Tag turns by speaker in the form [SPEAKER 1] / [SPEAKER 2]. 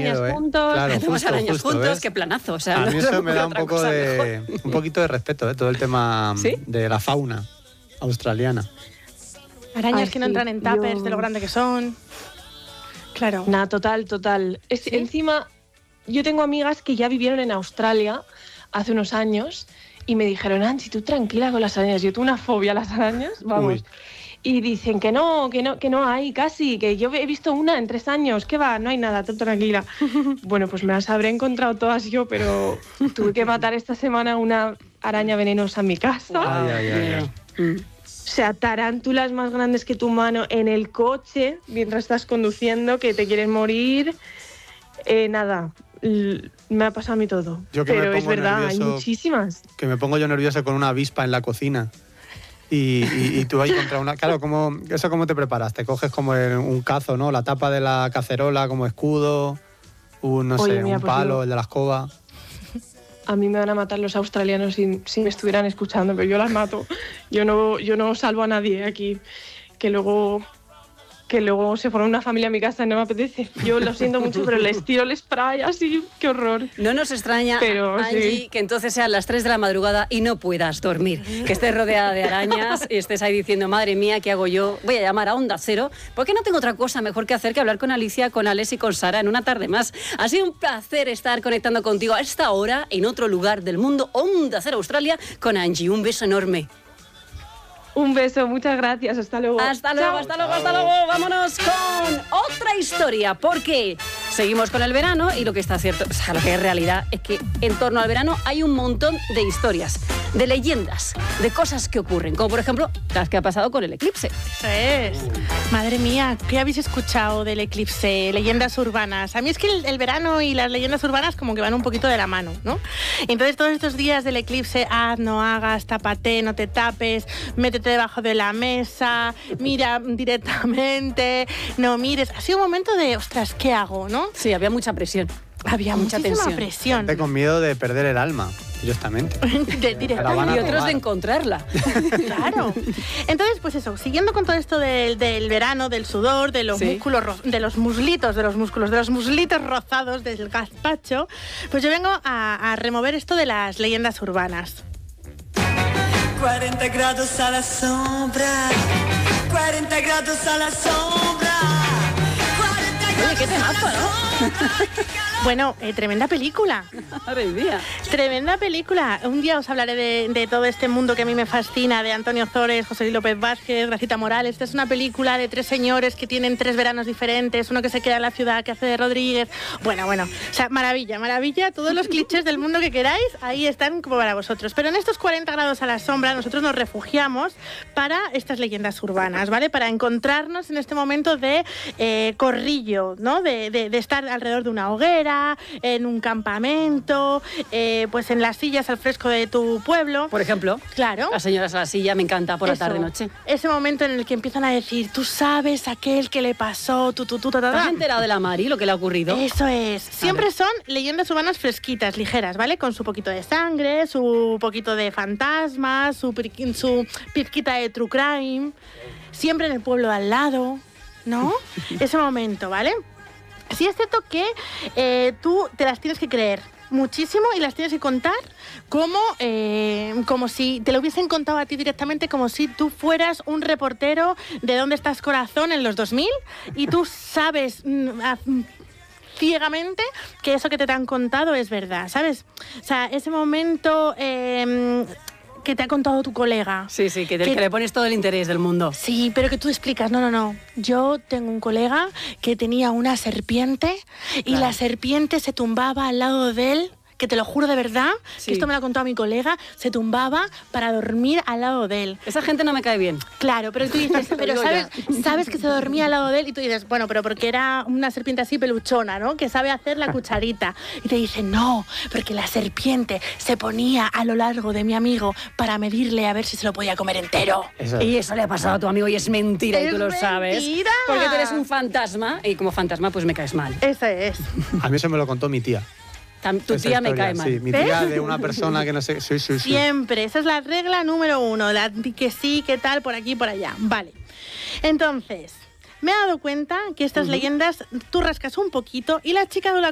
[SPEAKER 1] arañas juntos.
[SPEAKER 2] Claro,
[SPEAKER 3] hacemos arañas
[SPEAKER 2] justo,
[SPEAKER 3] juntos,
[SPEAKER 2] ¿ves?
[SPEAKER 3] qué planazo. O sea,
[SPEAKER 2] A
[SPEAKER 3] no
[SPEAKER 2] mí
[SPEAKER 3] se me
[SPEAKER 2] eso me
[SPEAKER 3] ocurre
[SPEAKER 2] da
[SPEAKER 3] otra cosa mejor.
[SPEAKER 2] un poquito de respeto, todo el tema
[SPEAKER 3] ¿Sí?
[SPEAKER 2] de la fauna australiana.
[SPEAKER 1] Ay,
[SPEAKER 4] Arañas que no
[SPEAKER 1] sí,
[SPEAKER 4] entran en tuppers
[SPEAKER 1] yo-
[SPEAKER 4] de lo grande que son. Claro.
[SPEAKER 1] Nada, total.
[SPEAKER 4] ¿Sí?
[SPEAKER 1] Encima, yo tengo amigas que ya vivieron en Australia hace unos años y me dijeron, Anchi, tú tranquila con las arañas. Yo tuve una fobia a las arañas, vamos.
[SPEAKER 2] Uy.
[SPEAKER 1] Y dicen que no hay casi, que yo he visto una en 3 años, ¿qué va? No hay nada, tú tranquila. Bueno, pues me las habré encontrado todas yo, pero tuve que matar esta semana una araña venenosa en mi casa.
[SPEAKER 2] Ay.
[SPEAKER 1] O sea, tarántulas más grandes que tu mano en el coche mientras estás conduciendo, que te quieren morir. Me ha pasado a mí todo.
[SPEAKER 2] Yo que me
[SPEAKER 1] pero es
[SPEAKER 2] pongo
[SPEAKER 1] verdad, hay
[SPEAKER 2] nervioso.
[SPEAKER 1] muchísimas.
[SPEAKER 2] Que me pongo yo nervioso con una avispa en la cocina. Y tú ahí contra una... Claro, ¿cómo te preparas? Te coges como un cazo, ¿no? La tapa de la cacerola como escudo,
[SPEAKER 1] Oye, mira,
[SPEAKER 2] un
[SPEAKER 1] pues
[SPEAKER 2] palo,
[SPEAKER 1] yo-
[SPEAKER 2] el de la escoba.
[SPEAKER 1] A mí me van a matar los australianos si me estuvieran escuchando, pero yo las mato. Yo no salvo a nadie aquí. Que luego se forma una familia en mi casa y no me apetece. Yo lo siento mucho, pero les tiro el spray así, qué horror.
[SPEAKER 3] No nos extraña,
[SPEAKER 1] Pero
[SPEAKER 3] Angie,
[SPEAKER 1] sí.
[SPEAKER 3] que entonces sean las 3 de la madrugada y no puedas dormir. Que estés rodeada de arañas y estés ahí diciendo, madre mía, ¿qué hago yo? Voy a llamar a Onda Cero, porque no tengo otra cosa mejor que hacer que hablar con Alicia, con Alex y con Sara en una tarde más. Ha sido un placer estar conectando contigo a esta hora en otro lugar del mundo, Onda Cero Australia, con Angie. Un beso enorme.
[SPEAKER 1] Un beso, muchas gracias, hasta luego.
[SPEAKER 3] Hasta luego,
[SPEAKER 1] Chao.
[SPEAKER 3] hasta luego, hasta luego. Vámonos con otra historia, porque seguimos con el verano y lo que está cierto, o sea, lo que es realidad es que en torno al verano hay un montón de historias, de leyendas, de cosas que ocurren, como por ejemplo las que ha pasado con el eclipse.
[SPEAKER 4] Eso es. Madre mía, ¿qué habéis escuchado del eclipse? Leyendas urbanas. A mí es que el verano y las leyendas urbanas como que van un poquito de la mano, ¿no? Entonces todos estos días del eclipse, haz, no hagas, tápate, no te tapes, métete debajo de la mesa, mira directamente, no mires. Ha sido un momento de, ostras, ¿qué hago, no?
[SPEAKER 3] Sí, había mucha presión.
[SPEAKER 4] Había
[SPEAKER 3] Mucha
[SPEAKER 4] muchísima
[SPEAKER 3] tensión.
[SPEAKER 4] presión.
[SPEAKER 2] Gente con miedo de perder el alma, directamente.
[SPEAKER 4] Directamente.
[SPEAKER 2] La van a
[SPEAKER 3] Y otros
[SPEAKER 2] robar.
[SPEAKER 3] de encontrarla.
[SPEAKER 4] Claro. Entonces, pues eso, siguiendo con todo esto del verano, del sudor, de los
[SPEAKER 3] Sí.
[SPEAKER 4] músculos, de los muslitos rozados del gazpacho, pues yo vengo a remover esto de las leyendas urbanas.
[SPEAKER 5] 40 grados a la sombra, 40 grados a la sombra, 40 grados
[SPEAKER 3] qué temazo,
[SPEAKER 5] a la sombra.
[SPEAKER 4] Bueno, tremenda película.
[SPEAKER 3] Madre mía.
[SPEAKER 4] Tremenda película. Un día os hablaré de todo este mundo que a mí me fascina, de Antonio Ozores, José Luis López Vázquez, Gracita Morales. Esta es una película de 3 señores que tienen 3 veranos diferentes, uno que se queda en la ciudad, que hace de Rodríguez. Bueno, o sea, maravilla. Todos los clichés del mundo que queráis, ahí están como para vosotros. Pero en estos 40 grados a la sombra, nosotros nos refugiamos para estas leyendas urbanas, ¿vale? Para encontrarnos en este momento de corrillo, ¿no? De estar alrededor de una hoguera, en un campamento, pues en las sillas al fresco de tu pueblo.
[SPEAKER 3] Por ejemplo,
[SPEAKER 4] Claro.
[SPEAKER 3] las señoras a la silla, me encanta por la
[SPEAKER 4] Eso.
[SPEAKER 3] tarde-noche.
[SPEAKER 4] Ese momento en el que empiezan a decir, tú sabes aquel que le pasó,
[SPEAKER 3] ¿Te has enterado de la Mari, lo que le ha ocurrido?
[SPEAKER 4] Eso es. Siempre son leyendas urbanas fresquitas, ligeras, ¿vale? Con su poquito de sangre, su poquito de fantasmas, su pizquita de true crime. Siempre en el pueblo de al lado, ¿no? Ese momento, ¿vale? Sí es cierto que tú te las tienes que creer muchísimo y las tienes que contar como si te lo hubiesen contado a ti directamente, como si tú fueras un reportero de ¿Dónde estás, corazón? En los 2000 y tú sabes ciegamente que eso que te han contado es verdad, ¿sabes? O sea, ese momento que te ha contado tu colega.
[SPEAKER 3] Sí, que le pones todo el interés del mundo.
[SPEAKER 4] Sí, pero que tú explicas, no. Yo tengo un colega que tenía una serpiente y la serpiente se tumbaba al lado de él, que te lo juro de verdad,
[SPEAKER 3] Sí.
[SPEAKER 4] que esto me lo ha contado mi colega, se tumbaba para dormir al lado de él.
[SPEAKER 3] Esa gente no me cae bien.
[SPEAKER 4] Claro, pero tú dices, pero
[SPEAKER 3] digo
[SPEAKER 4] sabes que se dormía al lado de él y tú dices, bueno, pero porque era una serpiente así peluchona, ¿no? Que sabe hacer la cucharita. Y te dicen, no, porque la serpiente se ponía a lo largo de mi amigo para medirle a ver si se lo podía comer entero.
[SPEAKER 2] Eso es.
[SPEAKER 3] Y eso le ha pasado a tu amigo y es mentira y
[SPEAKER 4] Es
[SPEAKER 3] tú lo sabes.
[SPEAKER 4] mentira.
[SPEAKER 3] Porque tú eres un fantasma y como fantasma pues me caes mal.
[SPEAKER 4] Eso es.
[SPEAKER 2] A mí eso me lo contó mi tía.
[SPEAKER 3] Tu
[SPEAKER 2] Esa
[SPEAKER 3] tía me
[SPEAKER 2] historia,
[SPEAKER 3] cae mal.
[SPEAKER 2] Sí, mi tía de una persona que no sé... Sí.
[SPEAKER 4] Siempre, esa es la regla número 1, que sí, que tal, por aquí y por allá. Vale. Entonces, me he dado cuenta que estas leyendas tú rascas un poquito y la chica de la